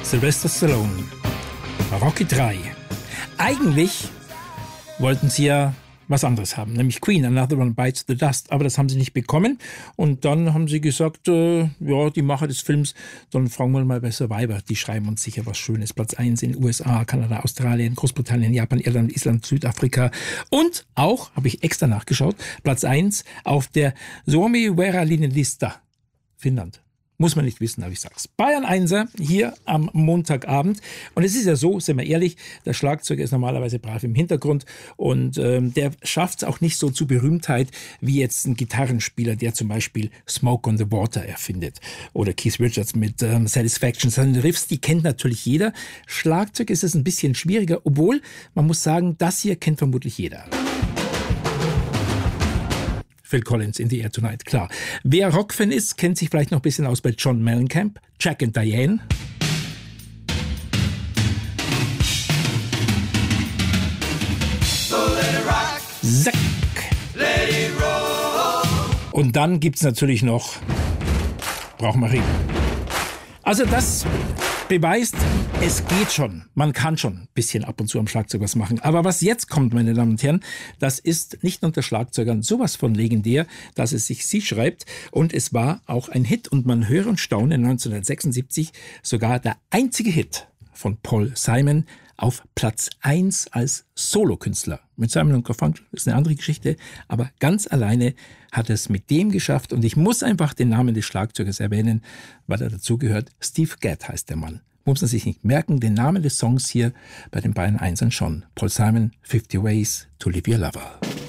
Sylvester Stallone. Rocky 3. Eigentlich wollten sie ja was anderes haben, nämlich Queen, Another One Bites the Dust, aber das haben sie nicht bekommen und dann haben sie gesagt, ja, die Macher des Films, dann fragen wir mal bei Survivor, die schreiben uns sicher was Schönes. Platz 1 in USA, Kanada, Australien, Großbritannien, Japan, Irland, Island, Südafrika und auch, habe ich extra nachgeschaut, Platz 1 auf der Suomi-Vieralinenlista, Finnland. Muss man nicht wissen, aber ich sag's. Bayern 1er hier am Montagabend. Und es ist ja so, sind wir ehrlich, der Schlagzeuger ist normalerweise brav im Hintergrund und der schafft es auch nicht so zu Berühmtheit wie jetzt ein Gitarrenspieler, der zum Beispiel Smoke on the Water erfindet. Oder Keith Richards mit Satisfaction. Seine Riffs, die kennt natürlich jeder. Schlagzeug ist es ein bisschen schwieriger, obwohl man muss sagen, das hier kennt vermutlich jeder. Phil Collins, In the Air Tonight, klar. Wer Rockfan ist, kennt sich vielleicht noch ein bisschen aus bei John Mellencamp, Jack and Diane. So let it rock. Zack. Let it roll. Und dann gibt's natürlich noch, brauchen wir reden. Also das beweist, es geht schon. Man kann schon ein bisschen ab und zu am Schlagzeug was machen. Aber was jetzt kommt, meine Damen und Herren, das ist nicht unter Schlagzeugern sowas von legendär, dass es sich sie schreibt. Und es war auch ein Hit. Und man höre und staune, 1976 sogar der einzige Hit von Paul Simon auf Platz 1 als Solokünstler. Mit Simon & Garfunkel ist eine andere Geschichte, aber ganz alleine hat er es mit dem geschafft. Und ich muss einfach den Namen des Schlagzeugers erwähnen, weil er dazugehört. Steve Gadd heißt der Mann. Muss man sich nicht merken, den Namen des Songs hier bei den Bayern 1ern schon. Paul Simon, 50 Ways to Leave Your Lover.